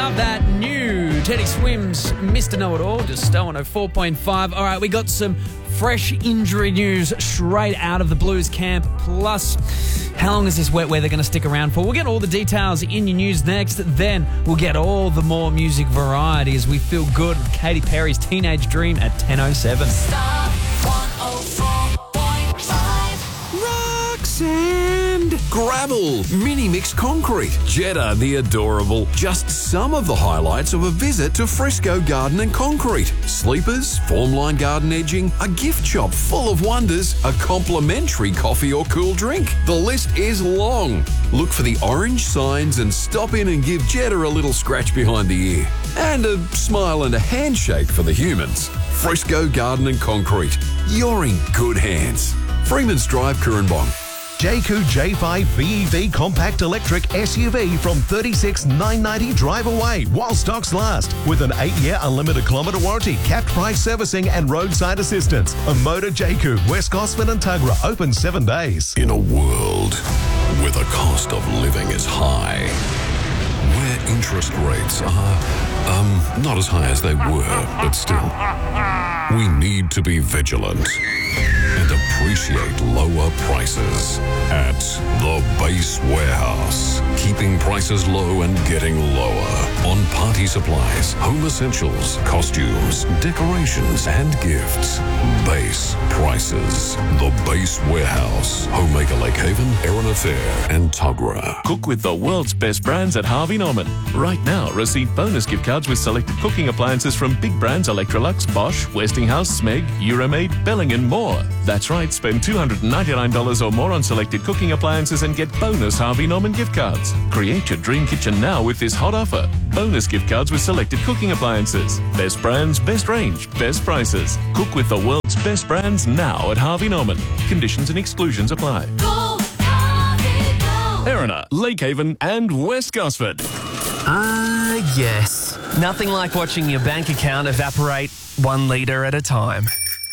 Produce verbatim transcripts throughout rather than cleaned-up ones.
Love that new Teddy Swims, Mister Know-It-All, just oh one oh four point five. All right, we got some fresh injury news straight out of the Blues camp. Plus, how long is this wet weather going to stick around for? We'll get all the details in your news next. Then we'll get all the more music variety as we feel good with Katy Perry's Teenage Dream at ten oh seven. Star one oh four point five. Rock sand, gravel, mini mixed concrete, Jetta the adorable. Just some of the highlights of a visit to Frisco Garden and Concrete. Sleepers, formline garden edging, a gift shop full of wonders, a complimentary coffee or cool drink. The list is long. Look for the orange signs and stop in and give Jetta a little scratch behind the ear. And a smile and a handshake for the humans. Frisco Garden and Concrete. You're in good hands. Freeman's Drive, Currumbong. Jayco J five B E V Compact Electric S U V from thirty-six thousand nine hundred ninety drive away while stocks last. With an eight-year unlimited kilometre warranty, capped price servicing and roadside assistance. A Motor Jayco, West Gosford and Tuggerah, open seven days. In a world where the cost of living is high, where interest rates are, um, not as high as they were, but still, we need to be vigilant and appreciate lower prices at the Base Warehouse. Keeping prices low and getting lower on party supplies, home essentials, costumes, decorations, and gifts. Base prices. The Base Warehouse. Homemaker Lake Haven, Erina Fair, and Tuggerah. Cook with the world's best brands at Harvey Norman. Right now, receive bonus gift cards with selected cooking appliances from big brands Electrolux, Bosch, Westinghouse, Smeg, Euromaid, Belling, and more. That's right, spend two hundred ninety-nine dollars or more on selected cooking appliances and get bonus Harvey Norman gift cards. Create your dream kitchen now with this hot offer. Bonus gift cards with selected cooking appliances. Best brands, best range, best prices. Cook with the world's best brands now at Harvey Norman. Conditions and exclusions apply. Go, Harvey, go. Erina, Lake Haven, and West Gosford. Ah, uh, yes. Nothing like watching your bank account evaporate one litre at a time.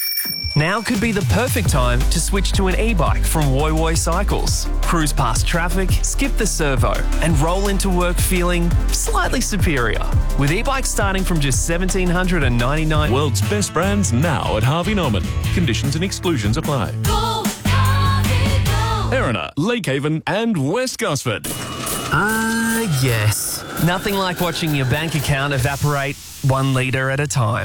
Now could be the perfect time to switch to an e-bike from Woy Woy Cycles. Cruise past traffic, skip the servo, and roll into work feeling slightly superior. With e-bikes starting from just one thousand seven hundred ninety-nine dollars. World's best brands now at Harvey Norman. Conditions and exclusions apply. Go, Harvey, go. Erina, Lake Haven, and West Gosford. Ah, uh, yes. Nothing like watching your bank account evaporate one litre at a time.